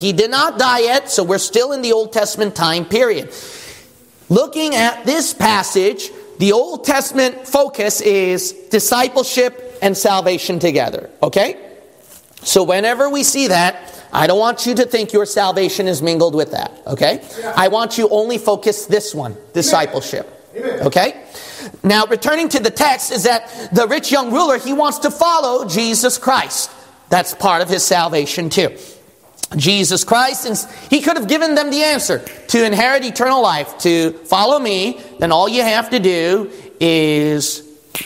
He did not die yet, so we're still in the Old Testament time period. Looking at this passage, the Old Testament focus is discipleship and salvation together. Okay? So whenever we see that, I don't want you to think your salvation is mingled with that. Okay? I want you only focus this one, discipleship. Okay? Now, returning to the text is that the rich young ruler, he wants to follow Jesus Christ. That's part of his salvation too. Jesus Christ, and he could have given them the answer to inherit eternal life, to follow me. Then all you have to do is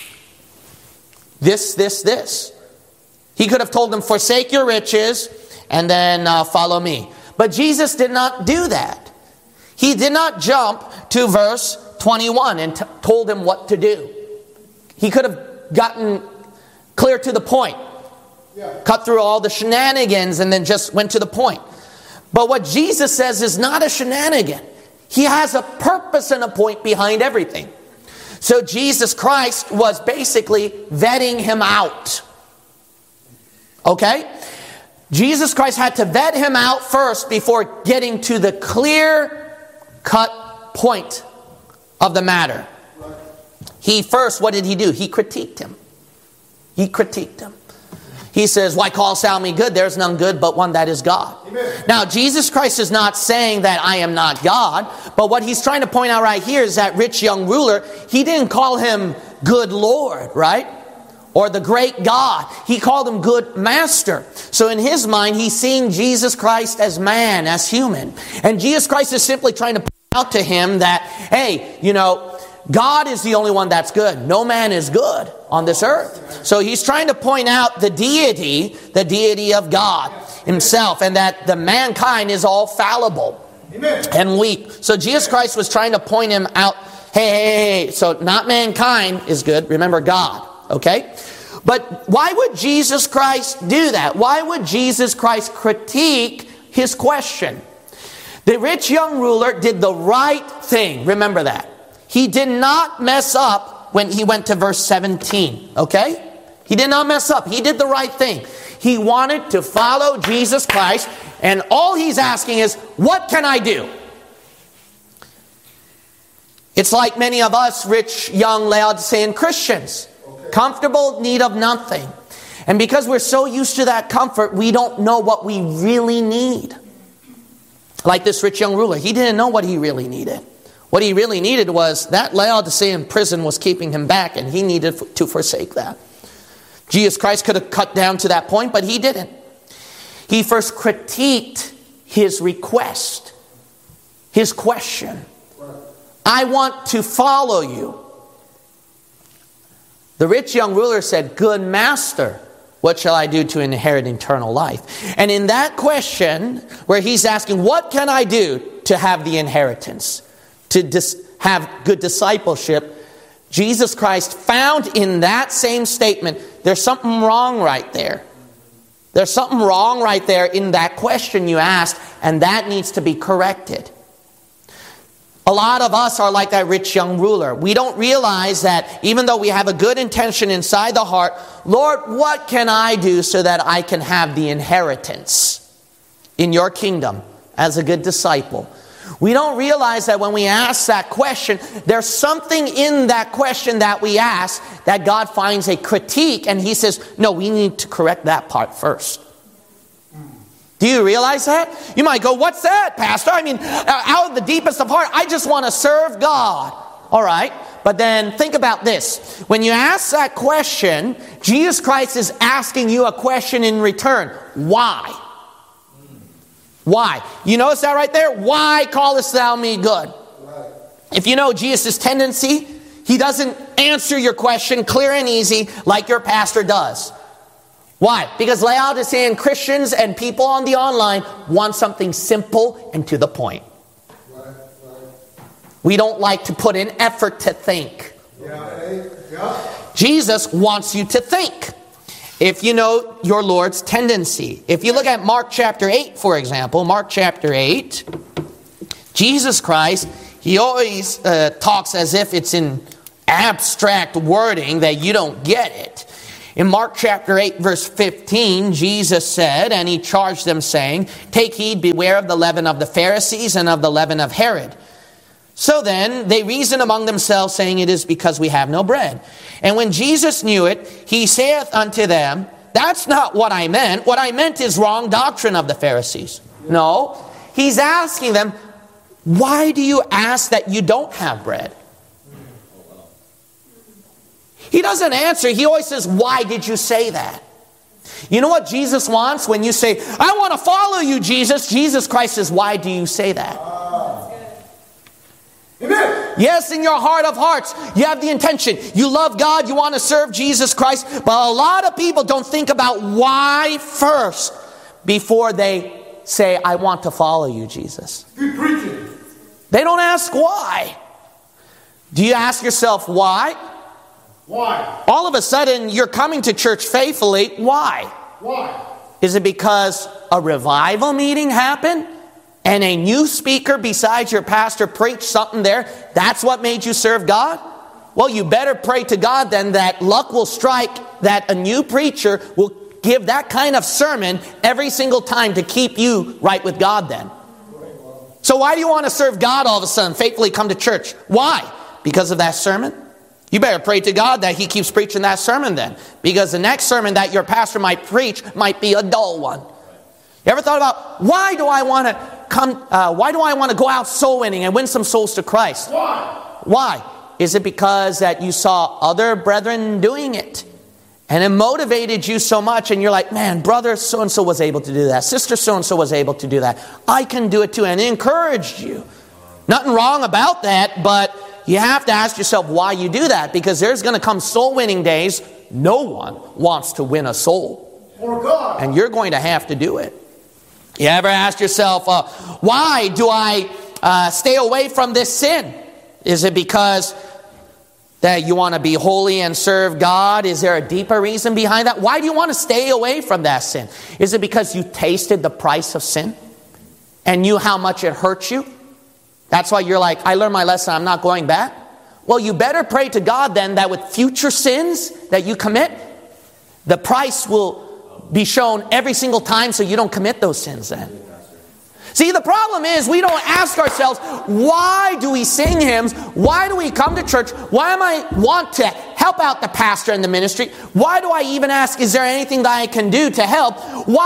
this. He could have told them, forsake your riches and then follow me. But Jesus did not do that. He did not jump to verse 21 and told him what to do. He could have gotten clear to the point. Cut through all the shenanigans and then just went to the point. But what Jesus says is not a shenanigan. He has a purpose and a point behind everything. So Jesus Christ was basically vetting him out. Okay? Jesus Christ had to vet him out first before getting to the clear-cut point of the matter. What did he do? He critiqued him. He says, why callest thou me good? There is none good but one, that is God. Amen. Now, Jesus Christ is not saying that I am not God. But what he's trying to point out right here is that rich young ruler, he didn't call him good Lord, right? Or the great God. He called him good master. So in his mind, he's seeing Jesus Christ as man, as human. And Jesus Christ is simply trying to point out to him that, hey, God is the only one that's good. No man is good on this earth. So he's trying to point out the deity of God himself, and that the mankind is all fallible and weak. So Jesus Christ was trying to point him out, hey, so not mankind is good, remember God, okay? But why would Jesus Christ do that? Why would Jesus Christ critique his question? The rich young ruler did the right thing, remember that. He did not mess up when he went to verse 17, okay? He did not mess up. He did the right thing. He wanted to follow Jesus Christ, and all he's asking is, what can I do? It's like many of us rich, young Laodicean Christians, comfortable, need of nothing. And because we're so used to that comfort, we don't know what we really need. Like this rich young ruler, he didn't know what he really needed. What he really needed was that Laodicean prison was keeping him back, and he needed to forsake that. Jesus Christ could have cut down to that point, but he didn't. He first critiqued his request, his question. I want to follow you. The rich young ruler said, good master, what shall I do to inherit eternal life? And in that question, where he's asking, what can I do to have the inheritance? To have good discipleship, Jesus Christ found in that same statement, there's something wrong right there. There's something wrong right there in that question you asked, and that needs to be corrected. A lot of us are like that rich young ruler. We don't realize that even though we have a good intention inside the heart, Lord, what can I do so that I can have the inheritance in your kingdom as a good disciple? We don't realize that when we ask that question, there's something in that question that we ask that God finds a critique, and he says, no, we need to correct that part first. Do you realize that? You might go, what's that, Pastor? I mean, out of the deepest of heart, I just want to serve God. All right, but then think about this. When you ask that question, Jesus Christ is asking you a question in return. Why? Why? You notice that right there? Why callest thou me good? Right. If you know Jesus' tendency, he doesn't answer your question clear and easy like your pastor does. Why? Because Laodicean Christians and people on the online want something simple and to the point. Right. We don't like to put in effort to think. Jesus wants you to think. If you know your Lord's tendency. If you look at Mark chapter 8, for example, Mark chapter 8, Jesus Christ, he always talks as if it's in abstract wording that you don't get it. In Mark chapter 8, verse 15, Jesus said, and he charged them, saying, "Take heed, beware of the leaven of the Pharisees and of the leaven of Herod." So then they reasoned among themselves, saying, "It is because we have no bread." And when Jesus knew it, he saith unto them, "That's not what I meant. What I meant is wrong doctrine of the Pharisees." No, he's asking them, why do you ask that you don't have bread? He doesn't answer. He always says, why did you say that? You know what Jesus wants when you say, "I want to follow you, Jesus"? Jesus Christ says, why do you say that? Amen. Yes, in your heart of hearts, you have the intention. You love God, you want to serve Jesus Christ. But a lot of people don't think about why first before they say, "I want to follow you, Jesus." Good preaching. They don't ask why. Do you ask yourself why? Why? All of a sudden, you're coming to church faithfully. Why? Why? Is it because a revival meeting happened and a new speaker besides your pastor preached something there? That's what made you serve God? Well, you better pray to God then that luck will strike, that a new preacher will give that kind of sermon every single time to keep you right with God then. So why do you want to serve God all of a sudden, faithfully come to church? Why? Because of that sermon? You better pray to God that he keeps preaching that sermon then. Because the next sermon that your pastor might preach might be a dull one. You ever thought about, why do I want to go out soul winning and win some souls to Christ? Why? Why? Is it because that you saw other brethren doing it? And it motivated you so much and you're like, man, brother so-and-so was able to do that. Sister so-and-so was able to do that. I can do it too. And it encouraged you. Nothing wrong about that, but you have to ask yourself why you do that. Because there's going to come soul winning days. No one wants to win a soul. For God. And you're going to have to do it. You ever ask yourself, why do I stay away from this sin? Is it because that you want to be holy and serve God? Is there a deeper reason behind that? Why do you want to stay away from that sin? Is it because you tasted the price of sin and knew how much it hurt you? That's why you're like, I learned my lesson, I'm not going back. Well, you better pray to God then that with future sins that you commit, the price will be shown every single time so you don't commit those sins then. See, the problem is we don't ask ourselves, why do we sing hymns? Why do we come to church? Why am I want to help out the pastor in the ministry? Why do I even ask, is there anything that I can do to help?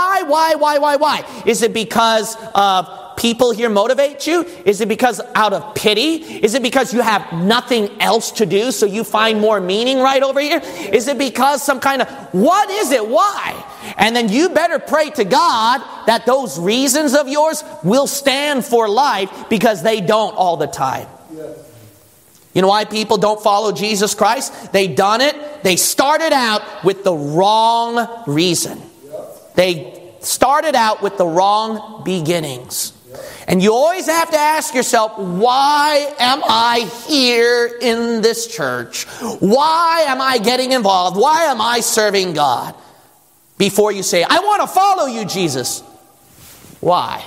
Why? Is it because of people here motivate you? Is it because out of pity? Is it because you have nothing else to do so you find more meaning right over here? Is it because some kind of, what is it? Why? And then you better pray to God that those reasons of yours will stand for life, because they don't all the time. Yes. You know why people don't follow Jesus Christ? They started out with the wrong reason. Yep. They started out with the wrong beginnings. Yep. And you always have to ask yourself, why am I here in this church? Why am I getting involved? Why am I serving God? Before you say, I want to follow you, Jesus. Why?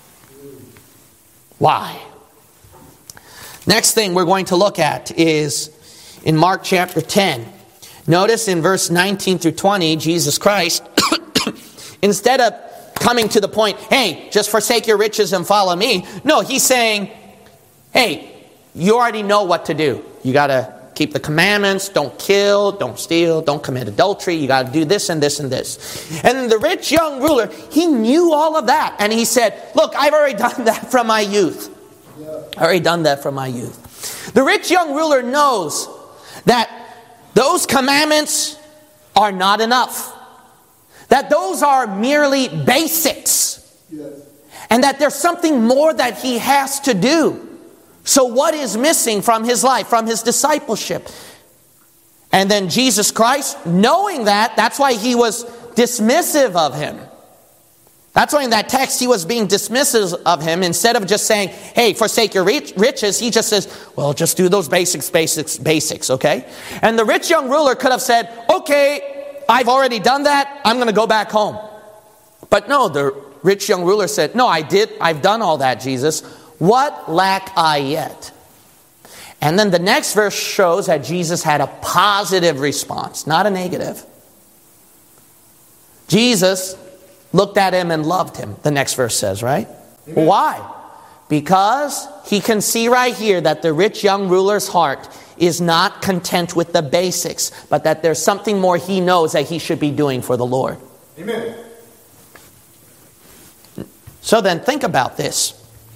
Why? Next thing we're going to look at is in Mark chapter 10. Notice in verse 19 through 20, Jesus Christ, instead of coming to the point, hey, just forsake your riches and follow me. No, he's saying, hey, you already know what to do. You got to keep the commandments, don't kill, don't steal, don't commit adultery. You got to do this and this and this. And the rich young ruler, he knew all of that. And he said, look, I've already done that from my youth. I already done that from my youth. The rich young ruler knows that those commandments are not enough. That those are merely basics. Yes. And that there's something more that he has to do. So what is missing from his life, from his discipleship? And then Jesus Christ, knowing that, that's why he was dismissive of him. That's why in that text he was being dismissive of him. Instead of just saying, hey, forsake your riches, he just says, well, just do those basics, okay? And the rich young ruler could have said, okay, I've already done that, I'm going to go back home. But no, the rich young ruler said, no, I've done all that, Jesus. What lack I yet? And then the next verse shows that Jesus had a positive response, not a negative. Jesus looked at him and loved him, the next verse says, right? Amen. Why? Because he can see right here that the rich young ruler's heart is not content with the basics, but that there's something more he knows that he should be doing for the Lord. Amen. So then think about this.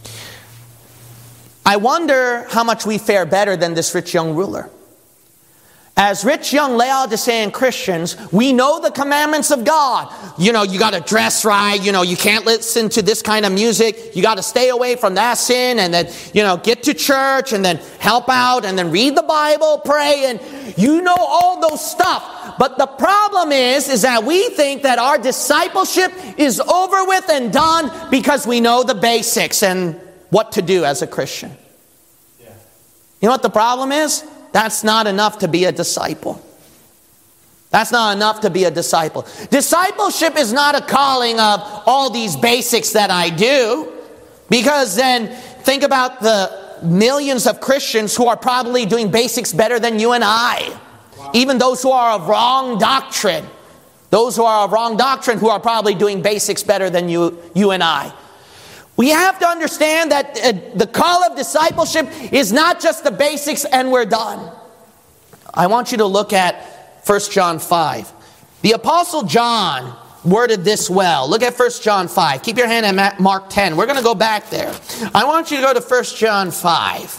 I wonder how much we fare better than this rich young ruler. As rich young Laodicean Christians, we know the commandments of God. You got to dress right. You can't listen to this kind of music. You got to stay away from that sin, and then, get to church and then help out and then read the Bible, pray, and all those stuff. But the problem is that we think that our discipleship is over with and done because we know the basics and what to do as a Christian. Yeah. You know what the problem is? That's not enough to be a disciple. That's not enough to be a disciple. Discipleship is not a calling of all these basics that I do. Because then think about the millions of Christians who are probably doing basics better than you and I. Wow. Even those who are of wrong doctrine. Those who are of wrong doctrine who are probably doing basics better than you and I. We have to understand that the call of discipleship is not just the basics and we're done. I want you to look at 1 John 5. The Apostle John worded this well. Look at 1 John 5. Keep your hand at Mark 10. We're going to go back there. I want you to go to 1 John 5.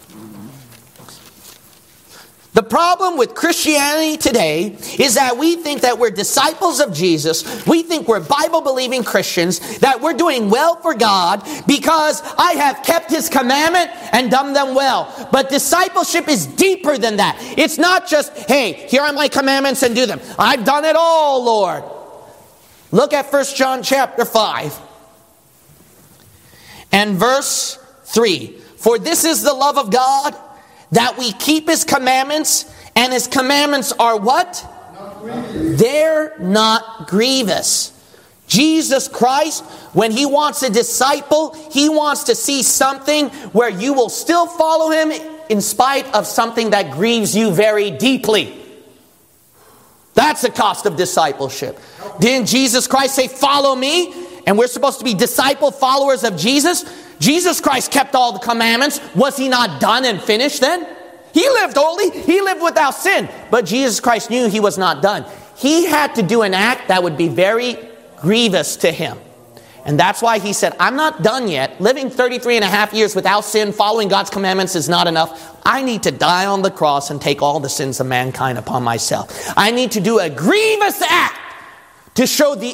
The problem with Christianity today is that we think that we're disciples of Jesus. We think we're Bible-believing Christians, that we're doing well for God because I have kept His commandment and done them well. But discipleship is deeper than that. It's not just, hey, here are my commandments and do them. I've done it all, Lord. Look at 1 John chapter 5 and verse 3. For this is the love of God, that we keep His commandments, and His commandments are what? They're not grievous. Jesus Christ, when He wants a disciple, He wants to see something where you will still follow Him in spite of something that grieves you very deeply. That's the cost of discipleship. Didn't Jesus Christ say, follow me? And we're supposed to be disciple followers of Jesus? Jesus Christ kept all the commandments. Was He not done and finished then? He lived holy. He lived without sin. But Jesus Christ knew He was not done. He had to do an act that would be very grievous to Him. And that's why He said, I'm not done yet. Living 33 and a half years without sin, following God's commandments is not enough. I need to die on the cross and take all the sins of mankind upon myself. I need to do a grievous act to show the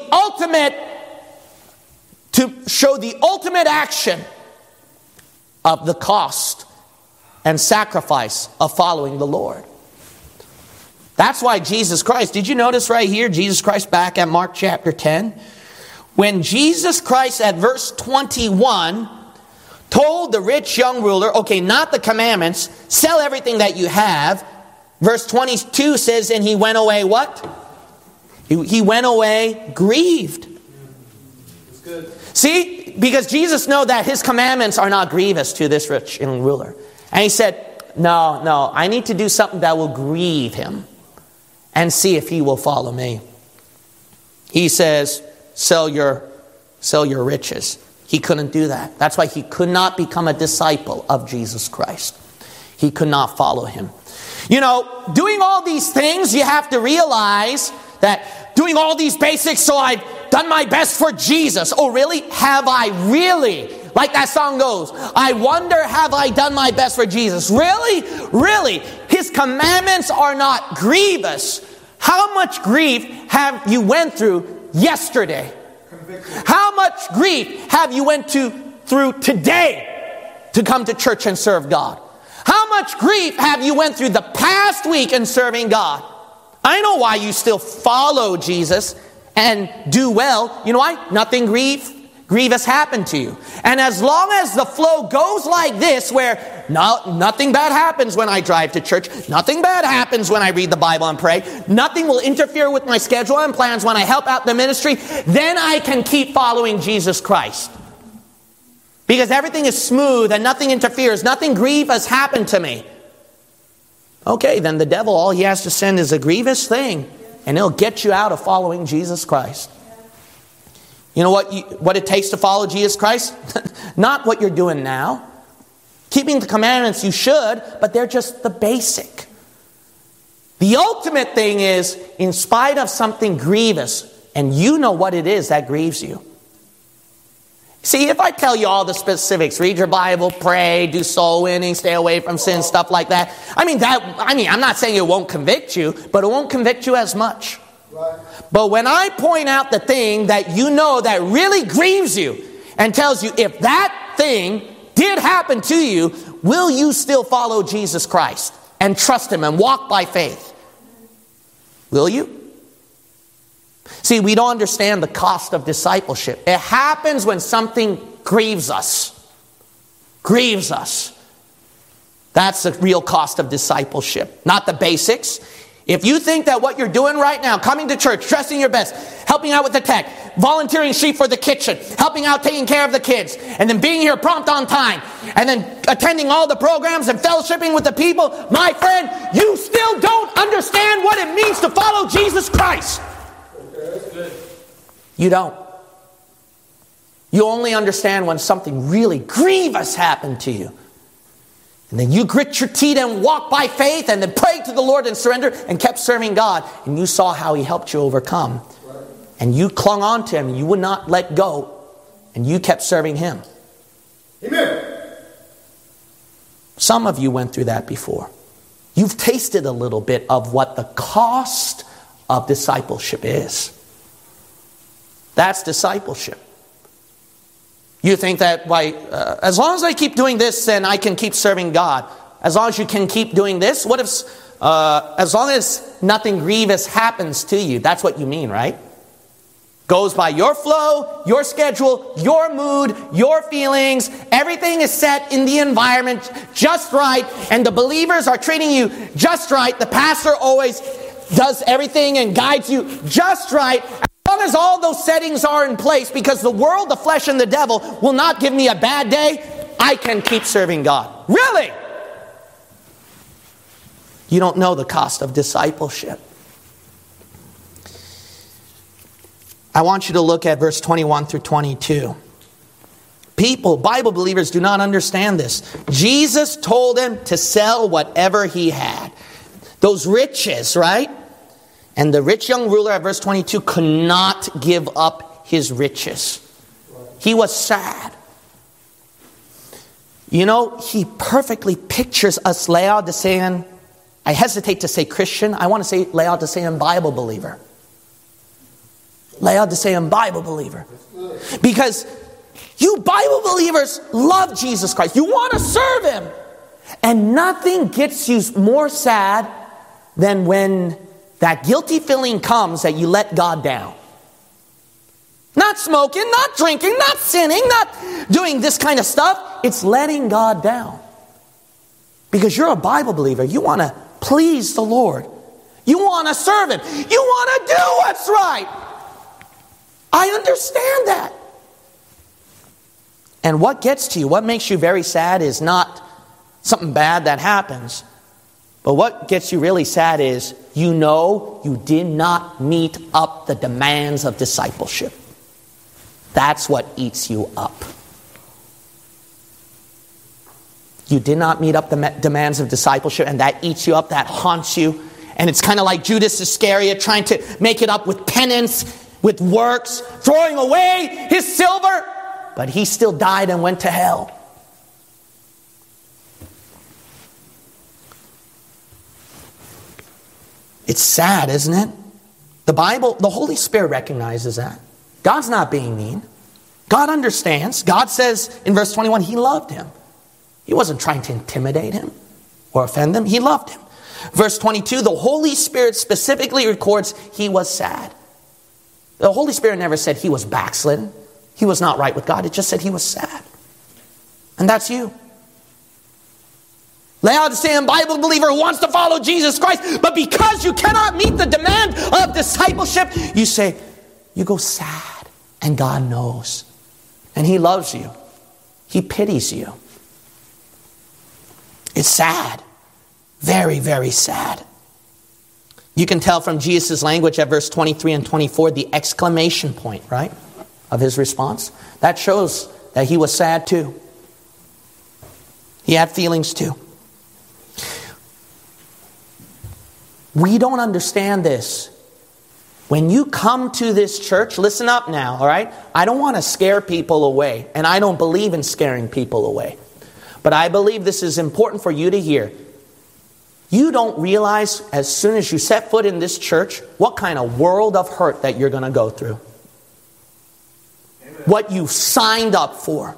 ultimate action of the cost and sacrifice of following the Lord. That's why Jesus Christ, did you notice right here, Jesus Christ back at Mark chapter 10? When Jesus Christ at verse 21 told the rich young ruler, okay, not the commandments, sell everything that you have. Verse 22 says, and he went away what? He went away grieved. That's good. See, because Jesus knew that His commandments are not grievous to this rich young ruler. And He said, no, I need to do something that will grieve Him and see if He will follow me. He says, sell your riches. He couldn't do that. That's why he could not become a disciple of Jesus Christ. He could not follow Him. Doing all these things, you have to realize that doing all these basics, so I've done my best for Jesus. Oh, really? Have I really? Like that song goes, I wonder, have I done my best for Jesus? Really? Really? His commandments are not grievous. How much grief have you went through yesterday? How much grief have you went through today to come to church and serve God? How much grief have you went through the past week in serving God? I know why you still follow Jesus and do well. You know why? Nothing grievous happened to you. And as long as the flow goes like this, where nothing bad happens when I drive to church, nothing bad happens when I read the Bible and pray, nothing will interfere with my schedule and plans when I help out the ministry, then I can keep following Jesus Christ. Because everything is smooth and nothing interferes, nothing grievous happened to me. Okay, then the devil, all he has to send is a grievous thing. and it'll get you out of following Jesus Christ. You know what it takes to follow Jesus Christ? Not what you're doing now. Keeping the commandments you should, but they're just the basic. The ultimate thing is, in spite of something grievous, and you know what it is that grieves you. See, if I tell you all the specifics, read your Bible, pray, do soul winning, stay away from sin, stuff like that. I'm not saying it won't convict you, but it won't convict you as much. Right. But when I point out the thing that you know that really grieves you and tells you if that thing did happen to you, will you still follow Jesus Christ and trust Him and walk by faith? Will you? See, we don't understand the cost of discipleship. It happens when something grieves us. Grieves us. That's the real cost of discipleship, not the basics. If you think that what you're doing right now, coming to church, dressing your best, helping out with the tech, volunteering sheep for the kitchen, helping out taking care of the kids, and then being here prompt on time, and then attending all the programs and fellowshipping with the people, my friend, you still don't understand what it means to follow Jesus Christ. You don't. You only understand when something really grievous happened to you. And then you grit your teeth and walk by faith and then pray to the Lord and surrender and kept serving God. And you saw how He helped you overcome. And you clung on to Him and you would not let go. And you kept serving Him. Amen. Some of you went through that before. You've tasted a little bit of what the cost of discipleship is. That's discipleship. You think that as long as I keep doing this, then I can keep serving God. As long as you can keep doing this, what if, as long as nothing grievous happens to you, that's what you mean, right? Goes by your flow, your schedule, your mood, your feelings. Everything is set in the environment just right, and the believers are treating you just right. The pastor always does everything and guides you just right. As long as all those settings are in place, because the world, the flesh, and the devil will not give me a bad day, I can keep serving God. Really? You don't know the cost of discipleship. I want you to look at verse 21 through 22. People, Bible believers, do not understand this. Jesus told them to sell whatever he had. Those riches, right? And the rich young ruler at verse 22 could not give up his riches. He was sad. You know, he perfectly pictures us Laodicean, I hesitate to say Christian, I want to say Laodicean Bible believer. Laodicean Bible believer. Because you Bible believers love Jesus Christ. You want to serve Him. And nothing gets you more sad than when that guilty feeling comes that you let God down. Not smoking, not drinking, not sinning, not doing this kind of stuff. It's letting God down. Because you're a Bible believer. You want to please the Lord. You want to serve Him. You want to do what's right. I understand that. And what gets to you, what makes you very sad is not something bad that happens. But what gets you really sad is you know you did not meet up the demands of discipleship. That's what eats you up. You did not meet up the demands of discipleship, and that eats you up, that haunts you. And it's kind of like Judas Iscariot trying to make it up with penance, with works, throwing away his silver. But he still died and went to hell. It's sad, isn't it? The Bible, the Holy Spirit recognizes that. God's not being mean. God understands. God says in verse 21, He loved him. He wasn't trying to intimidate him or offend him. He loved him. Verse 22, the Holy Spirit specifically records he was sad. The Holy Spirit never said he was backslidden. He was not right with God. It just said he was sad. And that's you. Laodicean Bible believer who wants to follow Jesus Christ, but because you cannot meet the demand of discipleship, you say, you go sad, and God knows. And He loves you. He pities you. It's sad. Very, very sad. You can tell from Jesus' language at verse 23 and 24, the exclamation point, right, of his response. That shows that he was sad too. He had feelings too. We don't understand this. When you come to this church, listen up now, all right? I don't want to scare people away, and I don't believe in scaring people away. But I believe this is important for you to hear. You don't realize as soon as you set foot in this church what kind of world of hurt that you're going to go through. Amen. What you signed up for.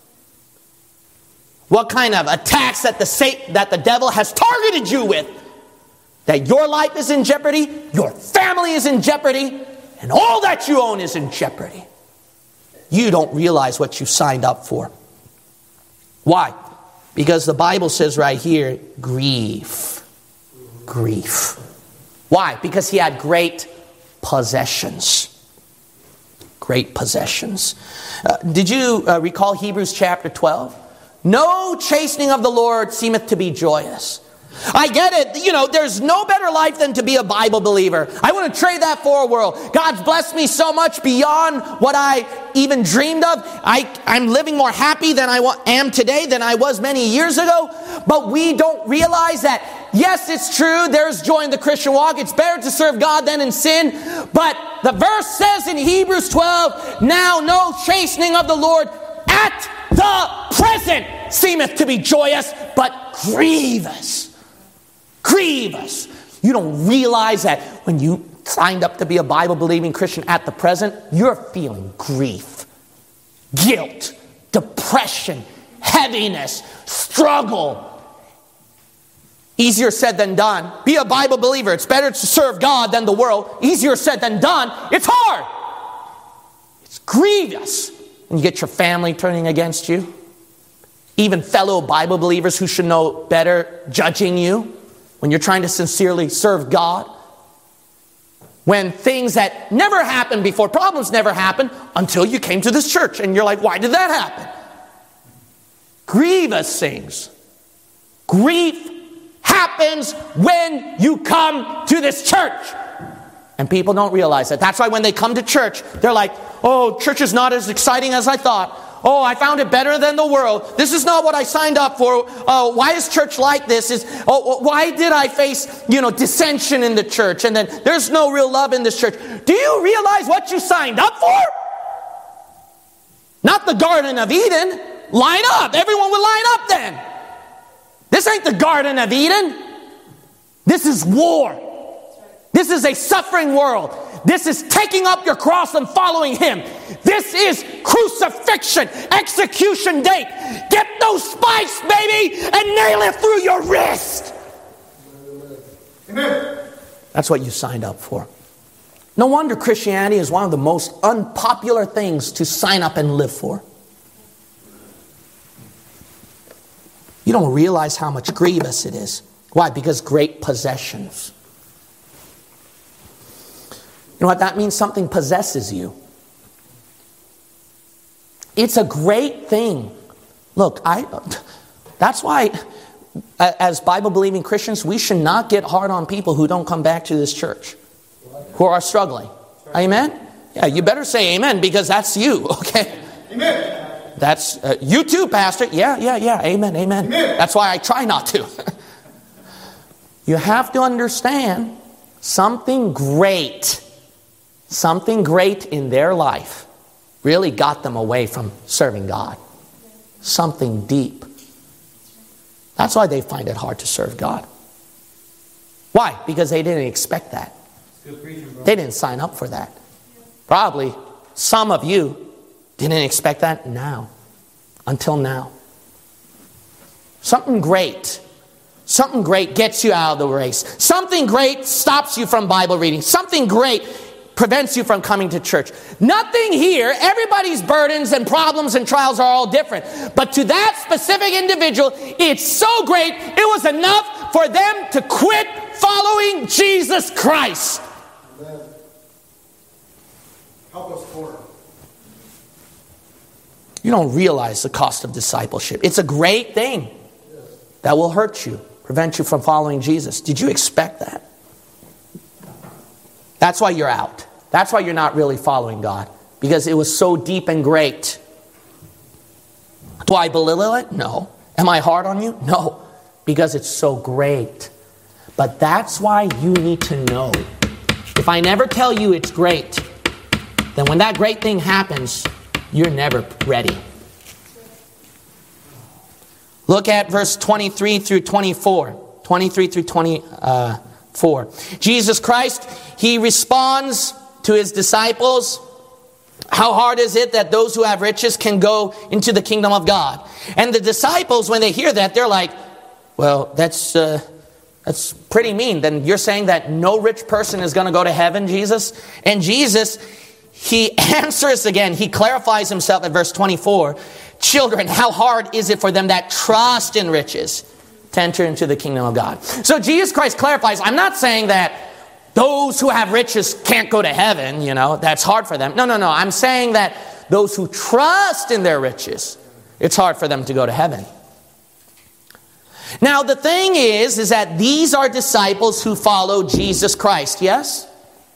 What kind of attacks that the devil has targeted you with. That your life is in jeopardy, your family is in jeopardy, and all that you own is in jeopardy. You don't realize what you signed up for. Why? Because the Bible says right here, grief. Grief. Why? Because he had great possessions. Great possessions. Did you recall Hebrews chapter 12? No chastening of the Lord seemeth to be joyous. I get it. There's no better life than to be a Bible believer. I want to trade that for a world. God's blessed me so much beyond what I even dreamed of. I'm living more happy than I am today than I was many years ago. But we don't realize that, yes, it's true. There's joy in the Christian walk. It's better to serve God than in sin. But the verse says in Hebrews 12, now no chastening of the Lord at the present seemeth to be joyous, but grievous. Grievous. You don't realize that when you signed up to be a Bible-believing Christian at the present, you're feeling grief, guilt, depression, heaviness, struggle. Easier said than done. Be a Bible believer. It's better to serve God than the world. Easier said than done. It's hard. It's grievous. And you get your family turning against you. Even fellow Bible believers who should know better judging you. When you're trying to sincerely serve God. When things that never happened before, problems never happened until you came to this church. And you're like, why did that happen? Grievous things. Grief happens when you come to this church. And people don't realize that. That's why when they come to church, they're like, oh, church is not as exciting as I thought. Oh, I found it better than the world. This is not what I signed up for. Why is church like this? Why did I face, dissension in the church? And then there's no real love in this church. Do you realize what you signed up for? Not the Garden of Eden. Line up. Everyone would line up then. This ain't the Garden of Eden. This is war. This is a suffering world. This is taking up your cross and following Him. This is crucifixion, execution date. Get those spikes, baby, and nail it through your wrist. Amen. That's what you signed up for. No wonder Christianity is one of the most unpopular things to sign up and live for. You don't realize how much grievous it is. Why? Because great possessions. You know what that means? Something possesses you. It's a great thing. Look, that's why as Bible-believing Christians, we should not get hard on people who don't come back to this church, who are struggling. Amen? Yeah, you better say amen because that's you, okay? Amen. That's you too, Pastor. Yeah. Amen. Amen. That's why I try not to. You have to understand something great in their life really got them away from serving God. Something deep. That's why they find it hard to serve God. Why? Because they didn't expect that. They didn't sign up for that. Probably some of you didn't expect that until now. Something great gets you out of the race. Something great stops you from Bible reading. Something great prevents you from coming to church. Nothing here, everybody's burdens and problems and trials are all different. But to that specific individual, it's so great, it was enough for them to quit following Jesus Christ. Amen. Help us, Lord. You don't realize the cost of discipleship. It's a great thing that will hurt you, prevent you from following Jesus. Did you expect that? That's why you're out. That's why you're not really following God. Because it was so deep and great. Do I belittle it? No. Am I hard on you? No. Because it's so great. But that's why you need to know. If I never tell you it's great, then when that great thing happens, you're never ready. Look at verse 23 through 24. 23 through 24. Jesus Christ, He responds to His disciples. How hard is it that those who have riches can go into the kingdom of God? And the disciples, when they hear that, they're like, well, that's pretty mean. Then you're saying that no rich person is going to go to heaven, Jesus? And Jesus, He answers again. He clarifies Himself at verse 24. Children, how hard is it for them that trust in riches to enter into the kingdom of God? So Jesus Christ clarifies, I'm not saying that those who have riches can't go to heaven, that's hard for them. No. I'm saying that those who trust in their riches, it's hard for them to go to heaven. Now, the thing is that these are disciples who follow Jesus Christ, yes?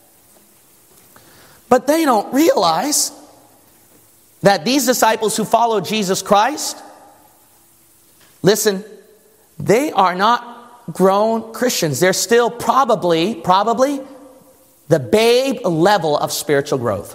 But they don't realize that these disciples who follow Jesus Christ, listen, they are not grown Christians. They're still probably the babe level of spiritual growth.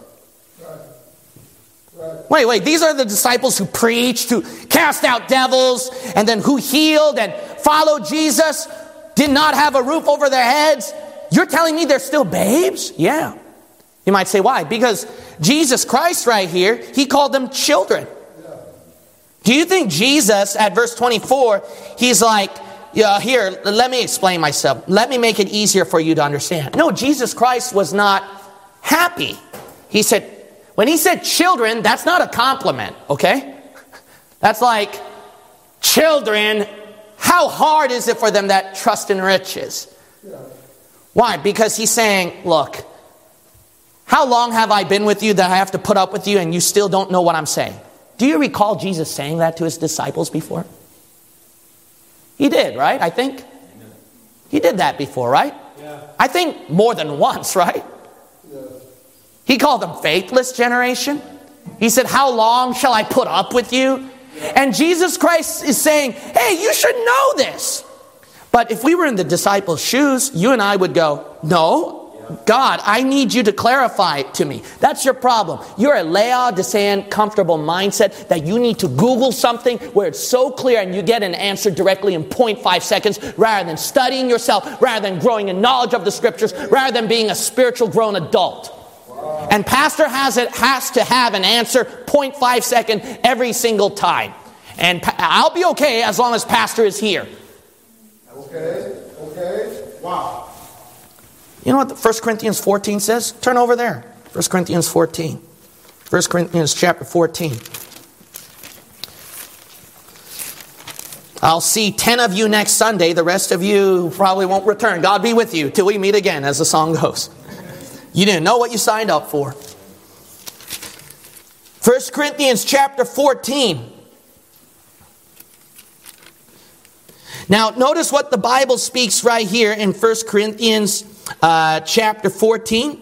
Right. Wait, these are the disciples who preached, who cast out devils, and then who healed and followed Jesus, did not have a roof over their heads. You're telling me they're still babes? Yeah. You might say, why? Because Jesus Christ right here, He called them children. Yeah. Do you think Jesus, at verse 24, He's like, here, let me explain myself. Let me make it easier for you to understand. No, Jesus Christ was not happy. He said, when He said children, that's not a compliment, okay? That's like, children, how hard is it for them that trust in riches? Yeah. Why? Because He's saying, look, how long have I been with you that I have to put up with you and you still don't know what I'm saying? Do you recall Jesus saying that to His disciples before? He did, right? I think. He did that before, right? Yeah. I think more than once, right? Yeah. He called them faithless generation. He said, how long shall I put up with you? And Jesus Christ is saying, hey, you should know this. But if we were in the disciples' shoes, you and I would go, no, God, I need you to clarify it to me. That's your problem. You're a Laodicean comfortable mindset that you need to Google something where it's so clear and you get an answer directly in 0.5 seconds rather than studying yourself, rather than growing in knowledge of the scriptures, rather than being a spiritual grown adult. Wow. And pastor has to have an answer 0.5 second every single time. And I'll be okay as long as pastor is here. Okay. Wow. You know what 1 Corinthians 14 says? Turn over there. 1 Corinthians 14. 1 Corinthians chapter 14. I'll see 10 of you next Sunday. The rest of you probably won't return. God be with you till we meet again, as the song goes. You didn't know what you signed up for. 1 Corinthians chapter 14. Now, notice what the Bible speaks right here in 1 Corinthians chapter 14.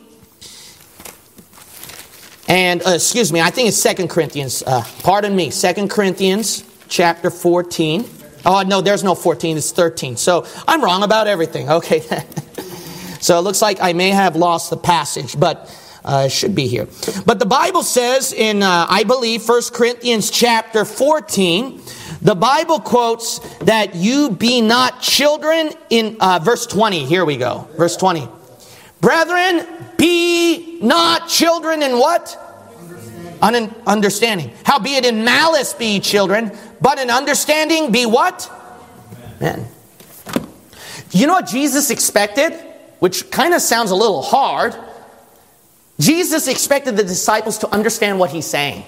And, I think it's 2 Corinthians. Pardon me, 2 Corinthians chapter 14. Oh, no, there's no 14, it's 13. So, I'm wrong about everything. Okay. So, it looks like I may have lost the passage, but it should be here. But the Bible says in, I believe, 1 Corinthians chapter 14... The Bible quotes that you be not children in verse 20. Here we go. Verse 20. Brethren, be not children in what? Understanding. Howbeit in malice be children, but in understanding be what? Men. You know what Jesus expected? Which kind of sounds a little hard. Jesus expected the disciples to understand what He's saying.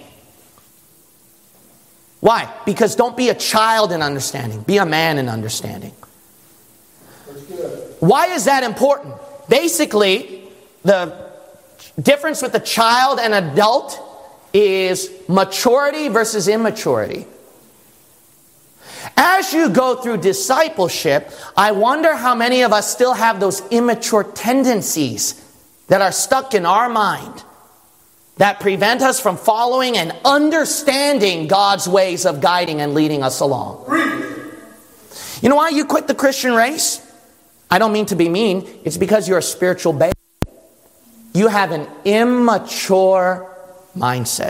Why? Because don't be a child in understanding. Be a man in understanding. Why is that important? Basically, the difference with a child and adult is maturity versus immaturity. As you go through discipleship, I wonder how many of us still have those immature tendencies that are stuck in our mind that prevent us from following and understanding God's ways of guiding and leading us along. You know why you quit the Christian race? I don't mean to be mean. It's because you're a spiritual baby. You have an immature mindset.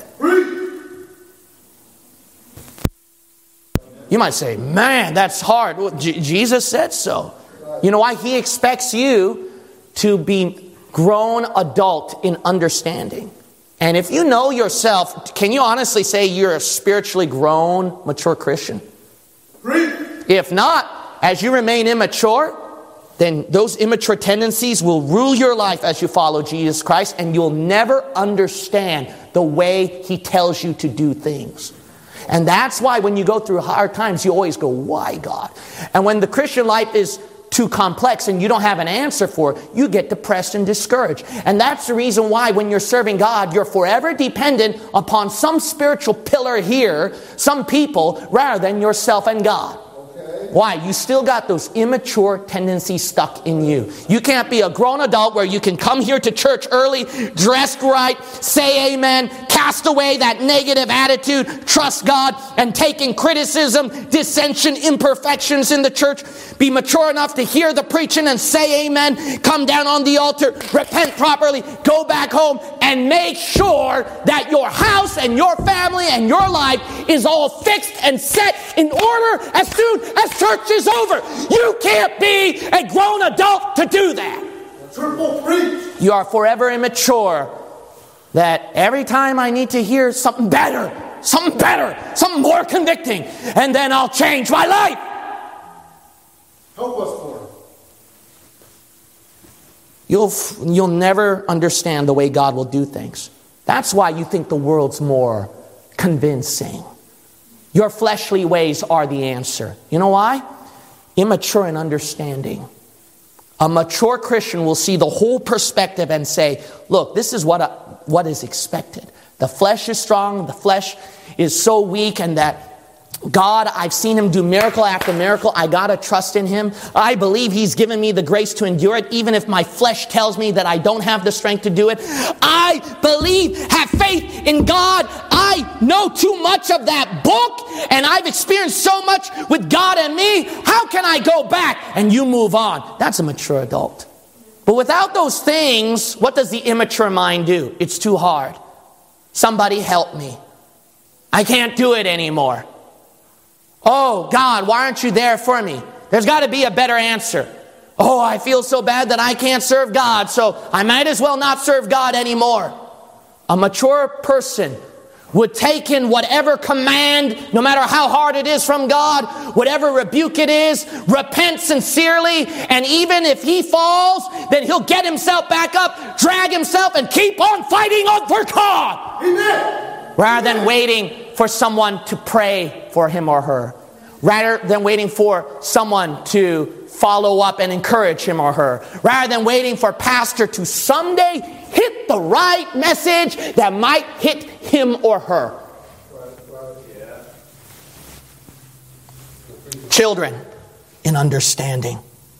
You might say, man, that's hard. Well, Jesus said so. You know why? He expects you to be grown adult in understanding. And if you know yourself, can you honestly say you're a spiritually grown, mature Christian? If not, as you remain immature, then those immature tendencies will rule your life as you follow Jesus Christ, and you'll never understand the way He tells you to do things. And that's why when you go through hard times, you always go, why, God? And when the Christian life is too complex and you don't have an answer for it, you get depressed and discouraged. And that's the reason why when you're serving God, you're forever dependent upon some spiritual pillar here, some people, rather than yourself and God. Why? You still got those immature tendencies stuck in you. You can't be a grown adult where you can come here to church early, dressed right, say amen, cast away that negative attitude, trust God, and taking criticism, dissension, imperfections in the church. Be mature enough to hear the preaching and say amen, come down on the altar, repent properly, go back home, and make sure that your house and your family and your life is all fixed and set in order as soon as church is over. You can't be a grown adult to do that. You are forever immature. That every time I need to hear something better, something more convicting, and then I'll change my life. Help us, Lord. You'll never understand the way God will do things. That's why you think the world's more convincing. Your fleshly ways are the answer. You know why? Immature in understanding. A mature Christian will see the whole perspective and say, look, this is what is expected. The flesh is strong. The flesh is so weak, and that God, I've seen Him do miracle after miracle. I got to trust in Him. I believe He's given me the grace to endure it, even if my flesh tells me that I don't have the strength to do it. I believe, have faith in God. I know too much of that book, and I've experienced so much with God and me. How can I go back? And you move on. That's a mature adult. But without those things, what does the immature mind do? It's too hard. Somebody help me. I can't do it anymore. Oh, God, why aren't you there for me? There's got to be a better answer. Oh, I feel so bad that I can't serve God, so I might as well not serve God anymore. A mature person would take in whatever command, no matter how hard it is from God, whatever rebuke it is, repent sincerely, and even if he falls, then he'll get himself back up, drag himself, and keep on fighting on for God. Amen. Rather than waiting for someone to pray for him or her. Rather than waiting for someone to follow up and encourage him or her. Rather than waiting for pastor to someday hit the right message that might hit him or her. Children in understanding.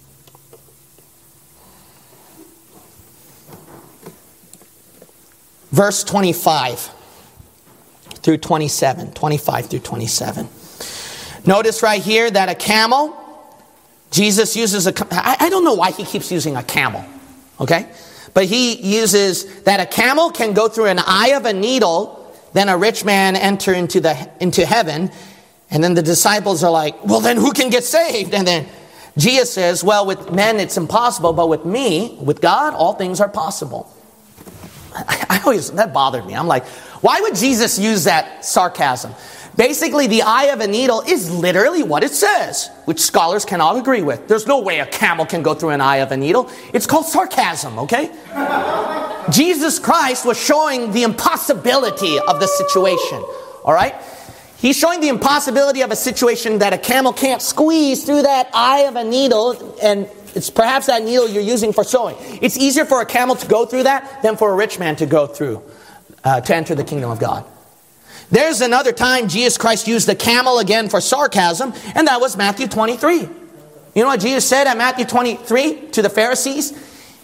Verse 25 through 27. 25 through 27. Notice right here that a camel, Jesus uses I don't know why he keeps using a camel. Okay? But he uses that a camel can go through an eye of a needle, then a rich man enter into heaven. And then the disciples are like, well, then who can get saved? And then Jesus says, well, with men it's impossible, but with me, with God, all things are possible. That bothered me. I'm like, why would Jesus use that sarcasm? Basically, the eye of a needle is literally what it says, which scholars can all agree with. There's no way a camel can go through an eye of a needle. It's called sarcasm, okay? Jesus Christ was showing the impossibility of the situation, all right? He's showing the impossibility of a situation that a camel can't squeeze through that eye of a needle, and it's perhaps that needle you're using for sewing. It's easier for a camel to go through that than for a rich man to go through, to enter the kingdom of God. There's another time Jesus Christ used the camel again for sarcasm, and that was Matthew 23. You know what Jesus said at Matthew 23 to the Pharisees?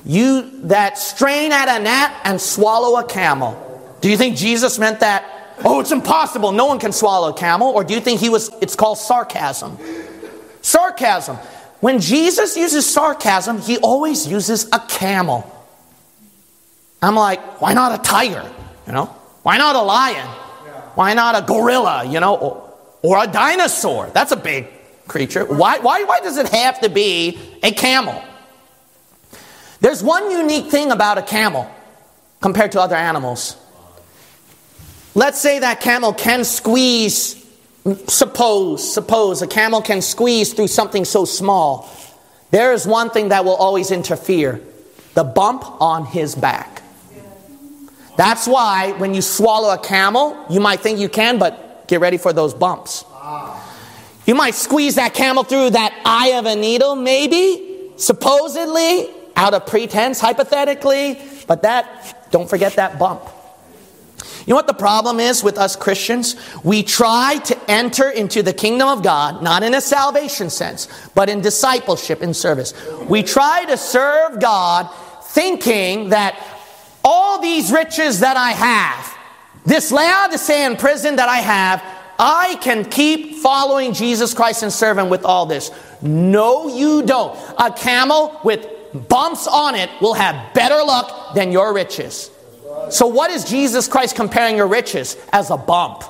You that strain at a gnat and swallow a camel. Do you think Jesus meant that? Oh, it's impossible. No one can swallow a camel. Or do you think it's called sarcasm? Sarcasm. When Jesus uses sarcasm, he always uses a camel. I'm like, why not a tiger? Why not a lion? Why not a gorilla? Or a dinosaur? That's a big creature. Why does it have to be a camel? There's one unique thing about a camel compared to other animals. Let's say that camel can squeeze, suppose a camel can squeeze through something so small. There is one thing that will always interfere: the bump on his back. That's why when you swallow a camel, you might think you can, but get ready for those bumps. You might squeeze that camel through that eye of a needle, maybe, supposedly, out of pretense, hypothetically, but don't forget that bump. You know what the problem is with us Christians? We try to enter into the kingdom of God, not in a salvation sense, but in discipleship and service. We try to serve God thinking that all these riches that I have, this Laodicean prison that I have, I can keep following Jesus Christ and serve Him with all this. No, you don't. A camel with bumps on it will have better luck than your riches. So what is Jesus Christ comparing your riches? As a bump.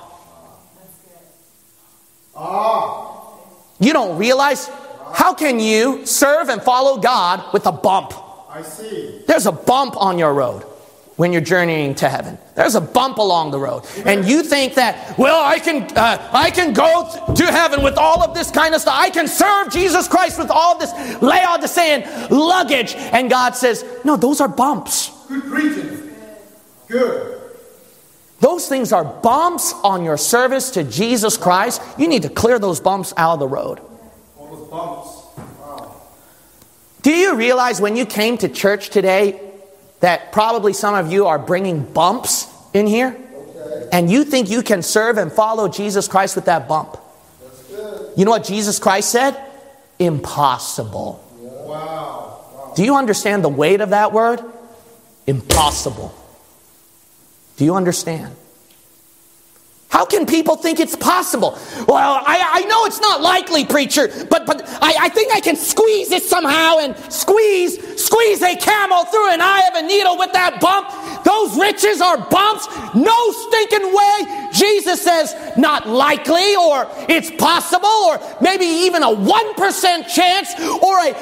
You don't realize? How can you serve and follow God with a bump? I see. There's a bump on your road when you're journeying to heaven. There's a bump along the road. And you think that, well, I can go to heaven with all of this kind of stuff. I can serve Jesus Christ with all this Laodicean luggage. And God says, no, those are bumps. Good preaching. Good. Those things are bumps on your service to Jesus Christ. You need to clear those bumps out of the road. All those bumps. Wow. Do you realize when you came to church today that probably some of you are bringing bumps in here? Okay. And you think you can serve and follow Jesus Christ with that bump? That's good. You know what Jesus Christ said? Impossible. Yeah. Wow. Do you understand the weight of that word? Impossible. Do you understand? How can people think it's possible? Well, I know it's not likely, preacher, but I think I can squeeze it somehow and squeeze a camel through an eye of a needle with that bump. Those riches are bumps. No stinking way. Jesus says not likely, or it's possible, or maybe even a 1% chance, or a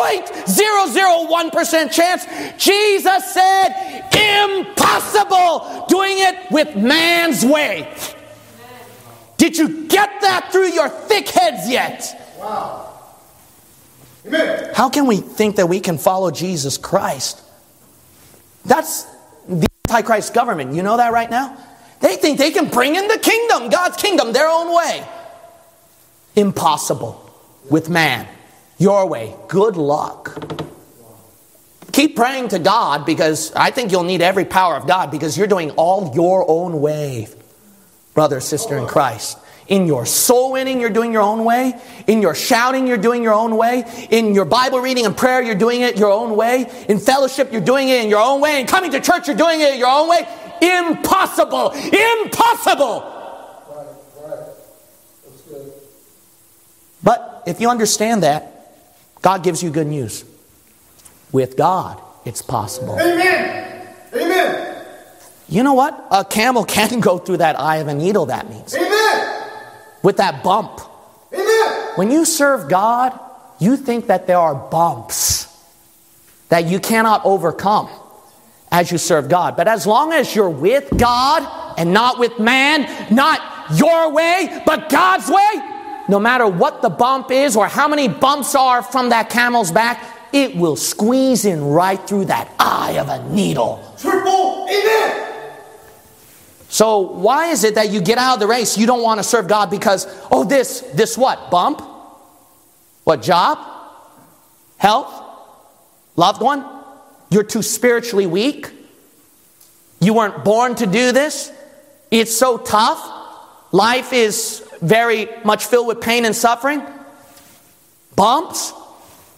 0.001% chance. Jesus said impossible, doing it with man's way. Did you get that through your thick heads yet? Wow. Amen. How can we think that we can follow Jesus Christ? That's the Antichrist government. You know that right now? They think they can bring in the kingdom, God's kingdom, their own way. Impossible with man. Your way. Good luck. Keep praying to God, because I think you'll need every power of God, because you're doing all your own way. Brother, sister in Christ. In your soul winning, you're doing your own way. In your shouting, you're doing your own way. In your Bible reading and prayer, you're doing it your own way. In fellowship, you're doing it in your own way. In coming to church, you're doing it your own way. Impossible! Impossible! Right. That's good. But if you understand that, God gives you good news. With God, it's possible. Amen. Amen. You know what? A camel can go through that eye of a needle, that means. Amen. With that bump. Amen. When you serve God, you think that there are bumps that you cannot overcome as you serve God. But as long as you're with God and not with man, not your way, but God's way, no matter what the bump is or how many bumps are from that camel's back, it will squeeze in right through that eye of a needle. Triple amen. So why is it that you get out of the race, you don't want to serve God because, this what? Bump? What, job? Health? Loved one? You're too spiritually weak? You weren't born to do this? It's so tough? Life is very much filled with pain and suffering? Bumps?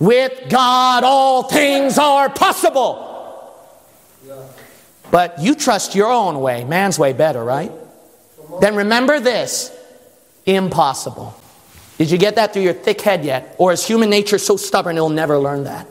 With God, all things are possible. But you trust your own way. Man's way better, right? Then remember this. Impossible. Did you get that through your thick head yet? Or is human nature so stubborn it'll never learn that?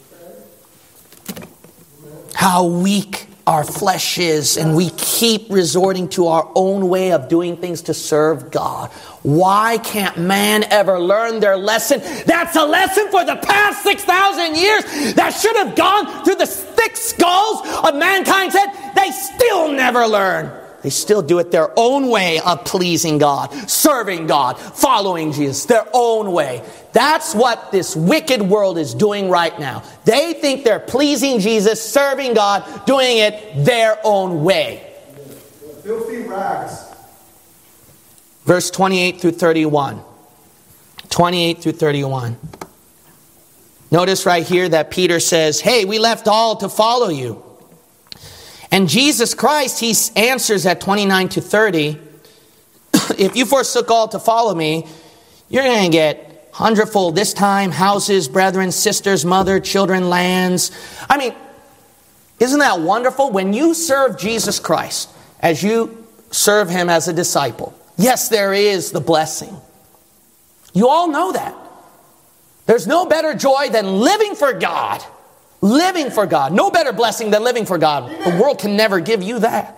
How weak our flesh is, and we keep resorting to our own way of doing things to serve God. Why can't man ever learn their lesson? That's a lesson for the past 6,000 years that should have gone through the thick skulls of mankind's head. They still never learn. They still do it their own way of pleasing God, serving God, following Jesus, their own way. That's what this wicked world is doing right now. They think they're pleasing Jesus, serving God, doing it their own way. Filthy rags. Verse 28 through 31. 28 through 31. Notice right here that Peter says, hey, we left all to follow you. And Jesus Christ, he answers at 29 to 30, if you forsook all to follow me, you're going to get hundredfold this time, houses, brethren, sisters, mother, children, lands. I mean, isn't that wonderful? When you serve Jesus Christ, as you serve him as a disciple, yes, there is the blessing. You all know that. There's no better joy than living for God. Living for God. No better blessing than living for God. The world can never give you that.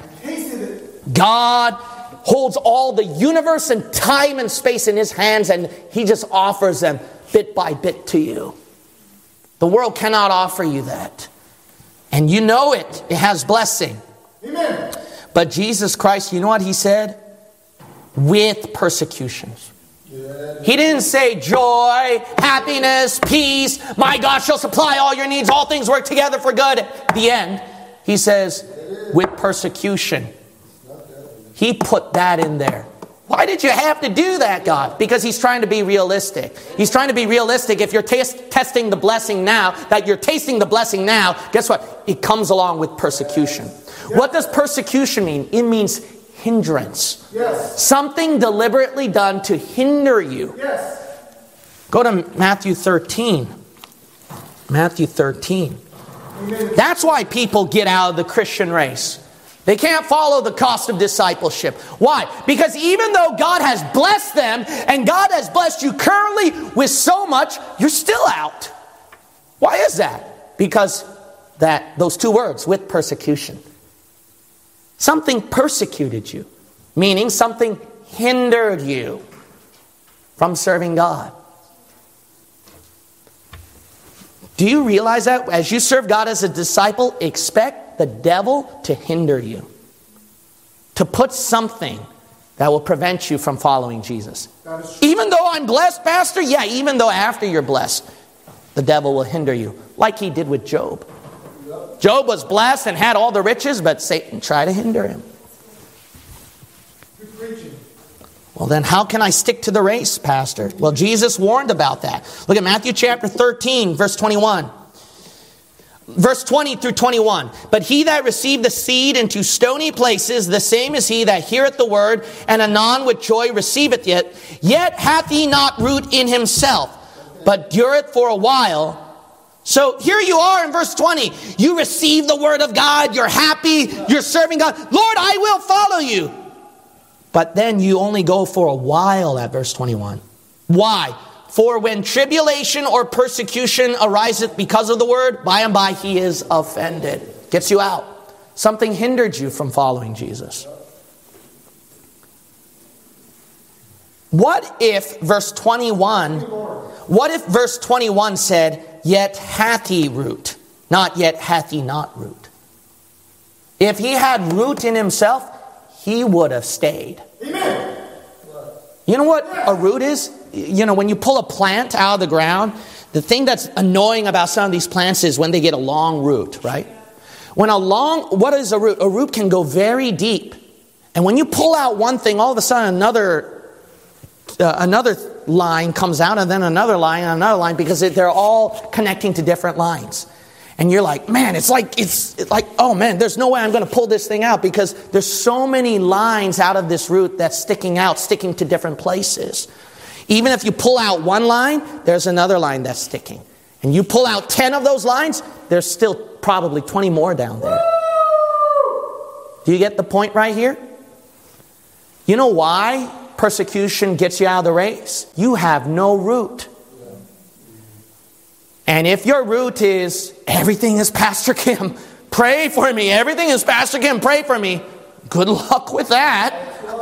God holds all the universe and time and space in his hands, and he just offers them bit by bit to you. The world cannot offer you that. And you know it. It has blessing. Amen. But Jesus Christ, you know what he said? With persecutions. He didn't say joy, happiness, peace. My God shall supply all your needs. All things work together for good. At the end, he says, with persecution. He put that in there. Why did you have to do that, God? Because he's trying to be realistic. He's trying to be realistic. If you're testing the blessing now, that you're tasting the blessing now, guess what? It comes along with persecution. What does persecution mean? It means hindrance. Yes. Something deliberately done to hinder you. Yes. Go to Matthew 13. Matthew 13. That's why people get out of the Christian race. They can't follow the cost of discipleship. Why? Because even though God has blessed them, and God has blessed you currently with so much, you're still out. Why is that? Because those two words, with persecution. Something persecuted you, meaning something hindered you from serving God. Do you realize that as you serve God as a disciple, expect the devil to hinder you, to put something that will prevent you from following Jesus? Even though I'm blessed, Pastor, yeah, even though after you're blessed, the devil will hinder you, like he did with Job. Job was blessed and had all the riches, but Satan tried to hinder him. Well, then how can I stick to the race, Pastor? Well, Jesus warned about that. Look at Matthew chapter 13, verse 21. Verse 20 through 21. But he that received the seed into stony places, the same is he that heareth the word, and anon with joy receiveth it. Yet hath he not root in himself, but dureth for a while. So here you are in verse 20. You receive the word of God. You're happy. You're serving God. Lord, I will follow you. But then you only go for a while at verse 21. Why? For when tribulation or persecution ariseth because of the word, by and by he is offended. Gets you out. Something hindered you from following Jesus. What if verse 21 said, yet hath he root, not yet hath he not root? If he had root in himself, he would have stayed. Amen. You know what a root is? You know, when you pull a plant out of the ground, the thing that's annoying about some of these plants is when they get a long root, right? What is a root? A root can go very deep. And when you pull out one thing, all of a sudden another line comes out, and then another line, because they're all connecting to different lines. And you're like, man, it's like, oh man, there's no way I'm going to pull this thing out, because there's so many lines out of this root that's sticking to different places. Even if you pull out one line, there's another line that's sticking. and you pull out 10 of those lines, there's still probably 20 more down there. Do you get the point right here? You know why persecution gets you out of the race? You have no root. And if your root is, everything is Pastor Kim, pray for me. Everything is Pastor Kim, pray for me. Good luck with that.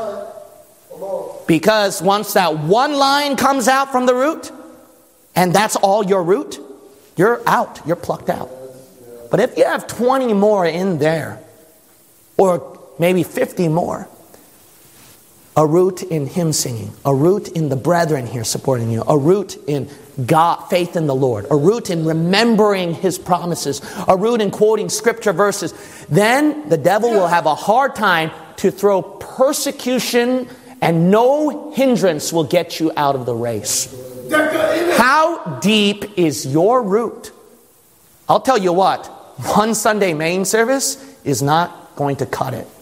Because once that one line comes out from the root, and that's all your root, you're out. You're plucked out. But if you have 20 more in there, or maybe 50 more, a root in hymn singing, a root in the brethren here supporting you, a root in God, faith in the Lord, a root in remembering His promises, a root in quoting scripture verses, then the devil will have a hard time to throw persecution, and no hindrance will get you out of the race. How deep is your root? I'll tell you what, one Sunday main service is not going to cut it.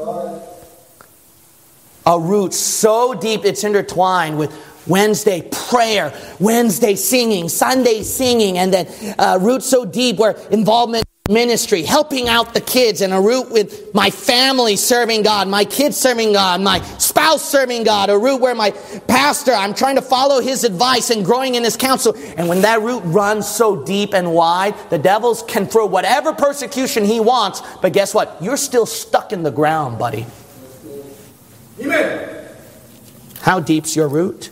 A root so deep it's intertwined with Wednesday prayer, Wednesday singing, Sunday singing, and then a root so deep where involvement in ministry, helping out the kids, and a root with my family serving God, my kids serving God, my spouse serving God, a root where my pastor, I'm trying to follow his advice and growing in his counsel. And when that root runs so deep and wide, the devil can throw whatever persecution he wants, but guess what? You're still stuck in the ground, buddy. Amen. How deep's your root?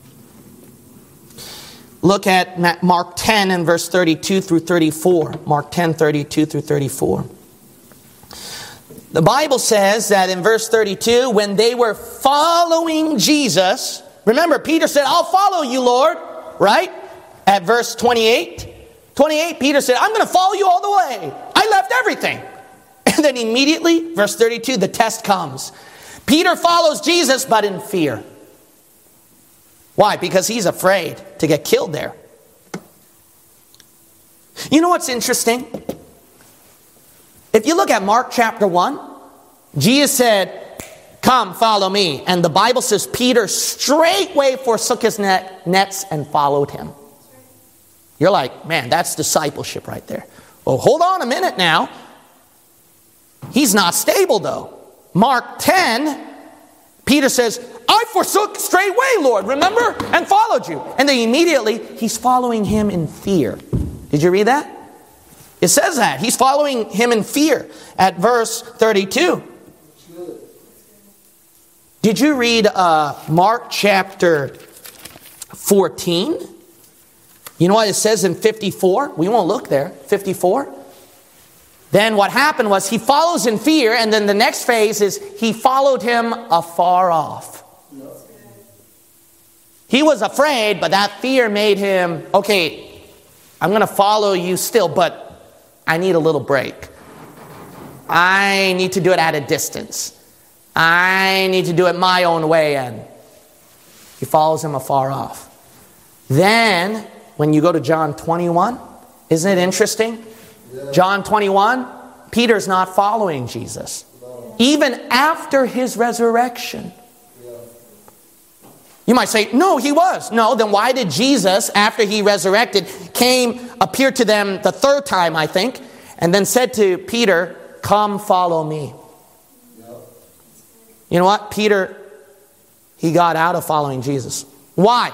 Look at Mark 10 and verse 32 through 34. Mark 10, 32 through 34. The Bible says that in verse 32, when they were following Jesus, remember Peter said, I'll follow you, Lord, right? At verse 28, Peter said, I'm going to follow you all the way. I left everything. And then immediately, verse 32, the test comes. Peter follows Jesus, but in fear. Why? Because he's afraid to get killed there. You know what's interesting? If you look at Mark chapter 1, Jesus said, come, follow me. And the Bible says Peter straightway forsook his nets and followed him. You're like, man, that's discipleship right there. Well, hold on a minute now. He's not stable though. Mark 10, Peter says, I forsook straightway, Lord, remember? And followed you. And then immediately, he's following him in fear. Did you read that? It says that. He's following him in fear at verse 32. Did you read Mark chapter 14? You know what it says in 54? We won't look there. 54. Then what happened was he follows in fear, and then the next phase is he followed him afar off. He was afraid, but that fear made him, okay, I'm going to follow you still, but I need a little break. I need to do it at a distance. I need to do it my own way, and he follows him afar off. Then, when you go to John 21, isn't it interesting? John 21, Peter's not following Jesus. Even after his resurrection. You might say, no, he was. No, then why did Jesus, after he resurrected, appeared to them the third time, I think, and then said to Peter, come follow me. You know what? Peter, he got out of following Jesus. Why?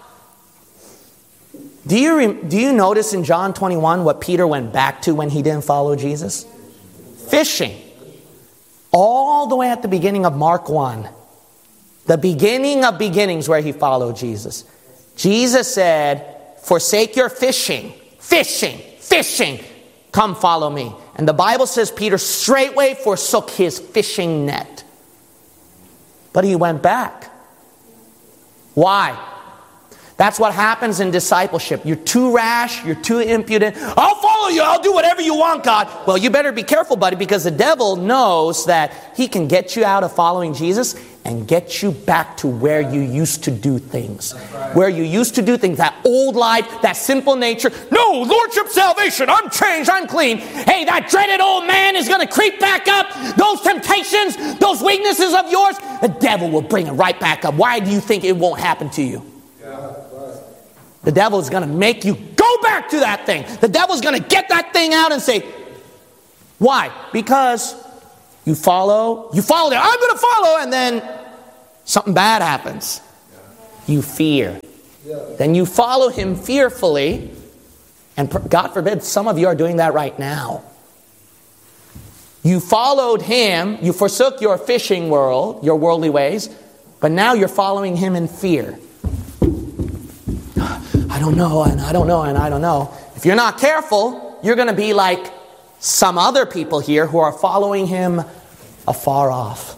Do you notice in John 21 what Peter went back to when he didn't follow Jesus? Fishing. All the way at the beginning of Mark 1. The beginning of beginnings where he followed Jesus. Jesus said, forsake your fishing. Fishing. Come follow me. And the Bible says Peter straightway forsook his fishing net. But he went back. Why? That's what happens in discipleship. You're too rash. You're too impudent. I'll follow you. I'll do whatever you want, God. Well, you better be careful, buddy, because the devil knows that he can get you out of following Jesus and get you back to where you used to do things. Right. Where you used to do things. That old life, that simple nature. No, Lordship salvation. I'm changed. I'm clean. Hey, that dreaded old man is going to creep back up. Those temptations, those weaknesses of yours, the devil will bring it right back up. Why do you think it won't happen to you? The devil is going to make you go back back to that thing. The devil's going to get that thing out and say, why? Because you follow there. I'm going to follow, and then something bad happens. You fear. Then you follow him fearfully, and God forbid, some of you are doing that right now. You followed him, you forsook your fishing world, your worldly ways, but now you're following him in fear. I don't know, and I don't know, and I don't know. If you're not careful, you're going to be like some other people here who are following him afar off.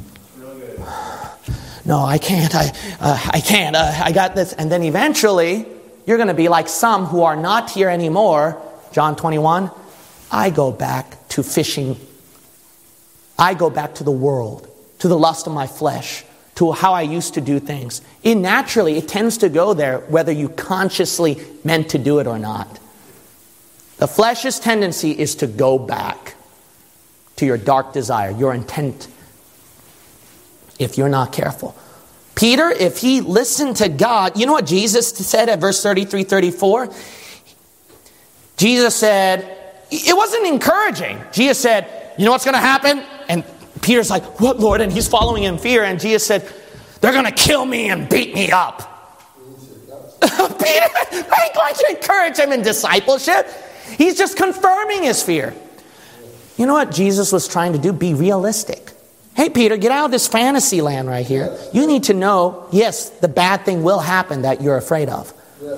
No, I can't. I can't. I got this. And then eventually, you're going to be like some who are not here anymore. John 21, I go back to fishing. I go back to the world, to the lust of my flesh, to how I used to do things. It tends to go there, whether you consciously meant to do it or not. The flesh's tendency is to go back to your dark desire, your intent, if you're not careful. Peter, if he listened to God, you know what Jesus said at verse 33, 34? Jesus said, it wasn't encouraging. Jesus said, you know what's going to happen? And Peter's like, what, Lord? And he's following in fear. And Jesus said, they're going to kill me and beat me up. Peter, I ain't going to encourage him in discipleship. He's just confirming his fear. You know what Jesus was trying to do? Be realistic. Hey, Peter, get out of this fantasy land right here. You need to know, yes, the bad thing will happen that you're afraid of.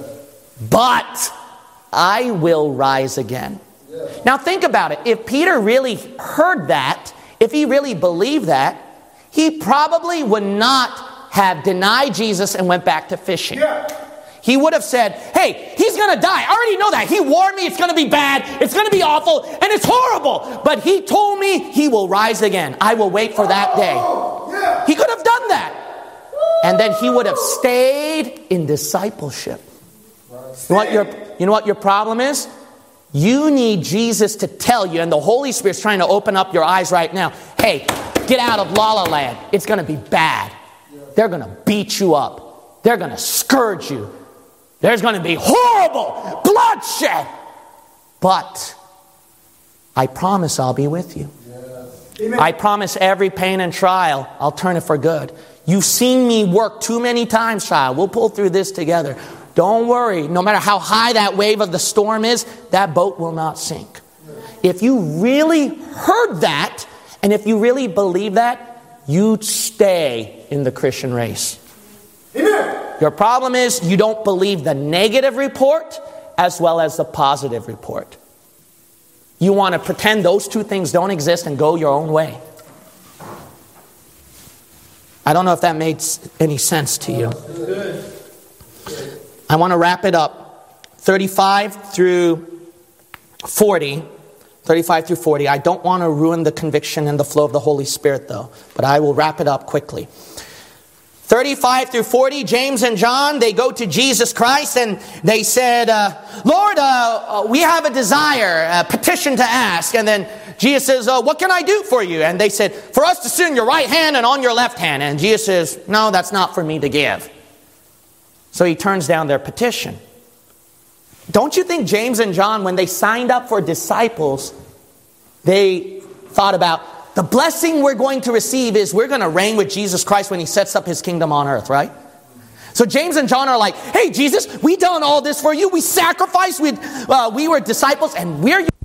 But I will rise again. Now think about it. If Peter really heard that, if he really believed that, he probably would not have denied Jesus and went back to fishing. He would have said, hey, he's going to die. I already know that. He warned me it's going to be bad. It's going to be awful. And it's horrible. But he told me he will rise again. I will wait for that day. He could have done that. And then he would have stayed in discipleship. You know what your problem is? You need Jesus to tell you, and the Holy Spirit's trying to open up your eyes right now. Hey, get out of La La Land. It's going to be bad. They're going to beat you up. They're going to scourge you. There's going to be horrible bloodshed. But I promise I'll be with you. Amen. I promise every pain and trial, I'll turn it for good. You've seen me work too many times, child. We'll pull through this together. Don't worry. No matter how high that wave of the storm is, that boat will not sink. If you really heard that, and if you really believe that, you'd stay in the Christian race. Amen. Your problem is you don't believe the negative report as well as the positive report. You want to pretend those two things don't exist and go your own way. I don't know if that makes any sense to you. I want to wrap it up. 35 through 40. 35 through 40. I don't want to ruin the conviction and the flow of the Holy Spirit, though. But I will wrap it up quickly. 35 through 40, James and John, they go to Jesus Christ and they said, Lord, we have a desire, a petition to ask. And then Jesus says, what can I do for you? And they said, for us to sit on your right hand and on your left hand. And Jesus says, no, that's not for me to give. So he turns down their petition. Don't you think James and John, when they signed up for disciples, they thought about, the blessing we're going to receive is we're going to reign with Jesus Christ when he sets up his kingdom on earth, right? So James and John are like, hey, Jesus, we done all this for you. We sacrificed. We were disciples and we're